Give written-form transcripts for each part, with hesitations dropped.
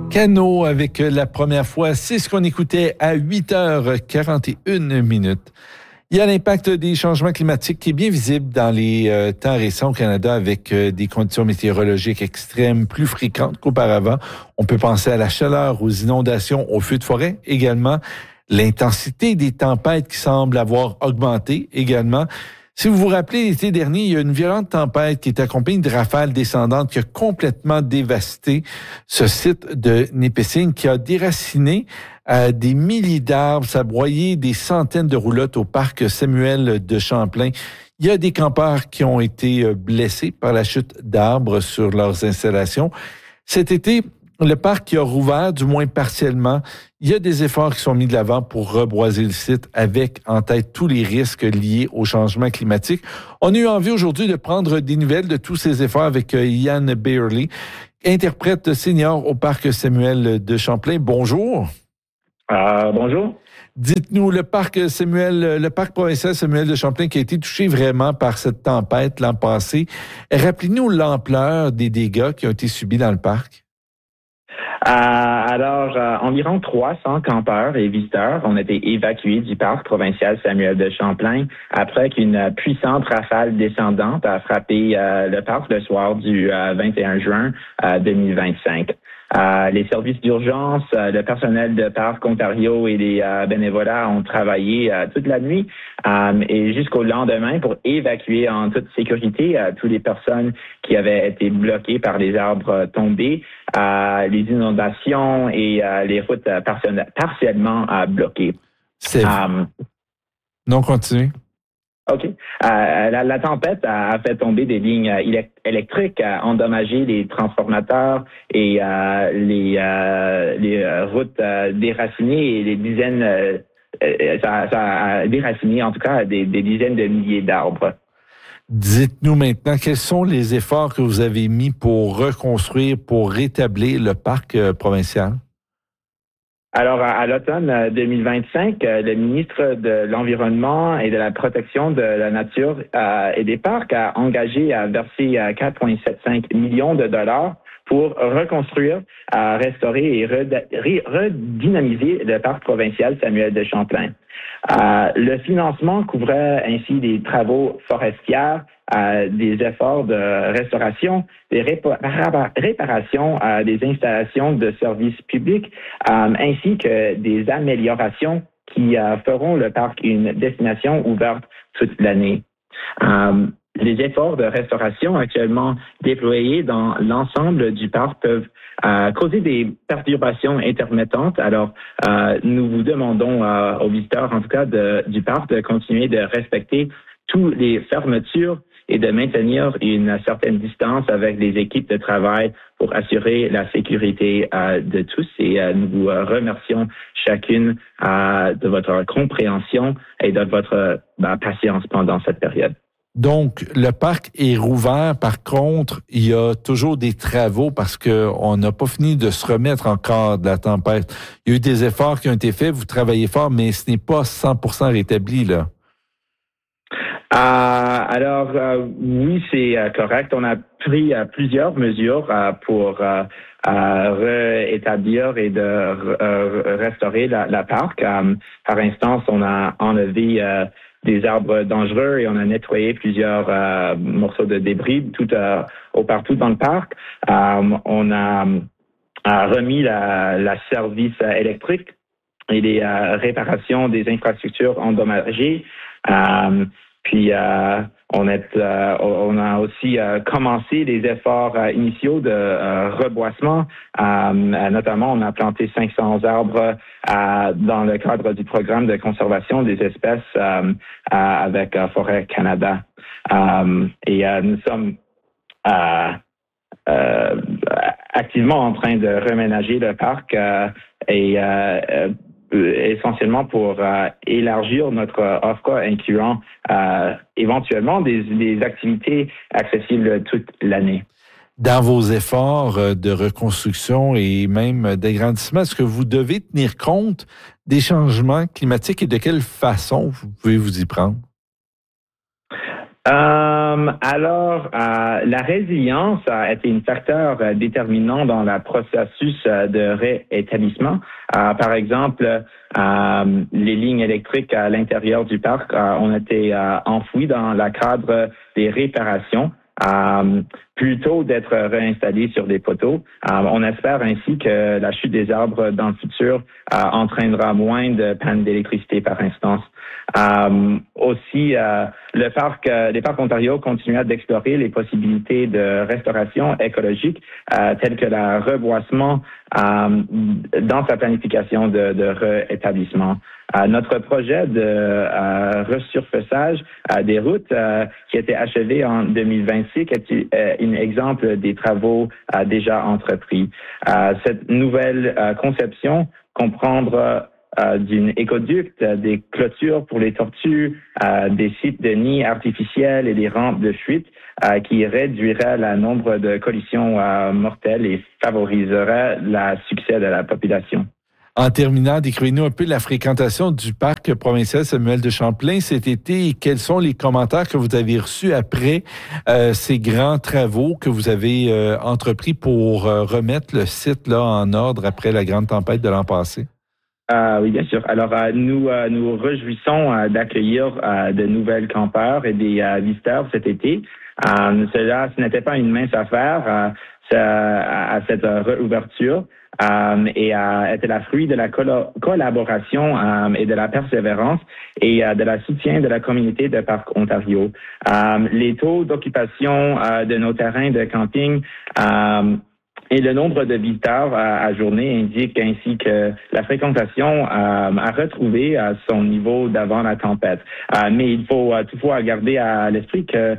Cano avec la première fois, c'est ce qu'on écoutait à 8h41. Il y a l'impact des changements climatiques qui est bien visible dans les temps récents au Canada avec des conditions météorologiques extrêmes plus fréquentes qu'auparavant. On peut penser à la chaleur, aux inondations, aux feux de forêt également. L'intensité des tempêtes qui semble avoir augmenté également. Si vous vous rappelez, l'été dernier, il y a une violente tempête qui est accompagnée de rafales descendantes qui a complètement dévasté ce site de Nipissing, qui a déraciné des milliers d'arbres, ça a broyé des centaines de roulottes au parc Samuel de Champlain. Il y a des campeurs qui ont été blessés par la chute d'arbres sur leurs installations. Cet été, le parc a rouvert, du moins partiellement. Il y a des efforts qui sont mis de l'avant pour reboiser le site avec en tête tous les risques liés au changement climatique. On a eu envie aujourd'hui de prendre des nouvelles de tous ces efforts avec Ian Bayerly, interprète senior au parc Samuel de Champlain. Bonjour. Bonjour. Dites-nous, le parc provincial Samuel de Champlain qui a été touché vraiment par cette tempête l'an passé. Rappelez-nous l'ampleur des dégâts qui ont été subis dans le parc. Environ 300 campeurs et visiteurs ont été évacués du parc provincial Samuel de Champlain après qu'une puissante rafale descendante a frappé le parc le soir du 21 juin 2025. Les services d'urgence, le personnel de Parc Ontario et les bénévolats ont travaillé toute la nuit et jusqu'au lendemain pour évacuer en toute sécurité toutes les personnes qui avaient été bloquées par les arbres tombés, les inondations et les routes partiellement bloquées. Non, continuez. OK. La tempête a fait tomber des lignes électriques, endommagé les transformateurs et les routes déracinées et les dizaines, ça a déraciné en tout cas des dizaines de milliers d'arbres. Dites-nous maintenant, quels sont les efforts que vous avez mis pour reconstruire, pour rétablir le parc provincial? Alors, à l'automne 2025, le ministre de l'Environnement et de la Protection de la Nature et des Parcs a engagé à verser 4,75 millions de dollars pour reconstruire, restaurer et redynamiser le parc provincial Samuel de Champlain. Le financement couvrait ainsi des travaux forestiers, des efforts de restauration, des réparations des installations de services publics, ainsi que des améliorations qui feront le parc une destination ouverte toute l'année. Les efforts de restauration actuellement déployés dans l'ensemble du parc peuvent causer des perturbations intermittentes. Alors, nous vous demandons aux visiteurs, en tout cas du parc, de continuer de respecter toutes les fermetures et de maintenir une certaine distance avec les équipes de travail pour assurer la sécurité de tous. Et nous vous remercions chacune de votre compréhension et de votre patience pendant cette période. Donc, le parc est rouvert. Par contre, il y a toujours des travaux parce qu'on n'a pas fini de se remettre encore de la tempête. Il y a eu des efforts qui ont été faits. Vous travaillez fort, mais ce n'est pas 100% rétabli, là. Oui, c'est correct. On a pris plusieurs mesures pour rétablir et de restaurer la parc. Par instance, on a enlevé des arbres dangereux et on a nettoyé plusieurs morceaux de débris partout dans le parc. On a remis la service électrique et les réparations des infrastructures endommagées. Puis on a aussi commencé les efforts initiaux de reboisement. Notamment, on a planté 500 arbres dans le cadre du programme de conservation des espèces avec Forêt Canada. Et nous sommes activement en train de reménager le parc essentiellement pour élargir notre offre, incluant éventuellement des activités accessibles toute l'année. Dans vos efforts de reconstruction et même d'agrandissement, est-ce que vous devez tenir compte des changements climatiques et de quelle façon vous pouvez vous y prendre? La résilience a été un facteur déterminant dans le processus de réétablissement. Par exemple, les lignes électriques à l'intérieur du parc ont été enfouies dans le cadre des réparations. Plutôt d'être réinstallés sur des poteaux. On espère ainsi que la chute des arbres dans le futur entraînera moins de pannes d'électricité par instance. Les parcs Ontario continuent d'explorer les possibilités de restauration écologique telles que le reboisement dans sa planification de réétablissement. Notre projet de resurfaçage des routes qui a été achevé en 2026 est un exemple des travaux déjà entrepris. Cette nouvelle conception comprendra d'une écoduc, des clôtures pour les tortues, des sites de nids artificiels et des rampes de fuite qui réduiraient le nombre de collisions mortelles et favoriseraient le succès de la population. En terminant, décrivez-nous un peu la fréquentation du parc provincial Samuel de Champlain cet été et quels sont les commentaires que vous avez reçus après ces grands travaux que vous avez entrepris pour remettre le site là en ordre après la grande tempête de l'an passé? Oui, bien sûr. Alors, nous réjouissons d'accueillir de nouvelles campeurs et des visiteurs cet été. Ce n'était pas une mince affaire à cette réouverture. Et était la fruit de la collaboration et de la persévérance et de la soutien de la communauté de Parc Ontario. Les taux d'occupation de nos terrains de camping et le nombre de visiteurs à journée indiquent ainsi que la fréquentation a retrouvé son niveau d'avant la tempête. Mais il faut toutefois garder à l'esprit que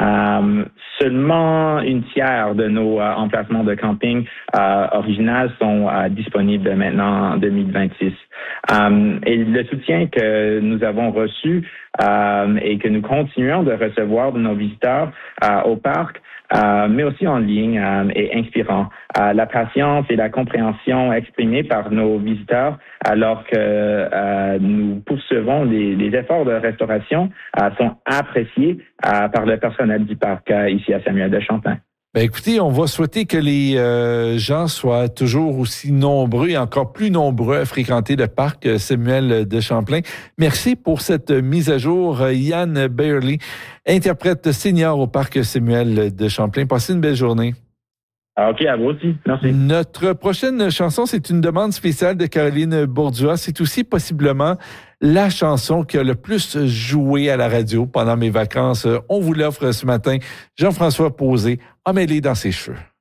seulement une tiers de nos emplacements de camping originaux sont disponibles maintenant en 2026. Et le soutien que nous avons reçu et que nous continuons de recevoir de nos visiteurs au parc, mais aussi en ligne, est inspirant. La patience et la compréhension exprimées par nos visiteurs alors que nous poursuivons les efforts de restauration sont appréciés par le personnel du parc ici à Samuel de Champlain. Ben écoutez, on va souhaiter que les gens soient toujours aussi nombreux et encore plus nombreux à fréquenter le parc Samuel de Champlain. Merci pour cette mise à jour, Yann Bayerly, interprète senior au parc Samuel de Champlain. Passez une belle journée. OK, à vous aussi. Merci. Notre prochaine chanson, c'est une demande spéciale de Caroline Bourdua. C'est aussi possiblement la chanson qui a le plus joué à la radio pendant mes vacances. On vous l'offre ce matin. Jean-François Posé, emmêlé dans ses cheveux.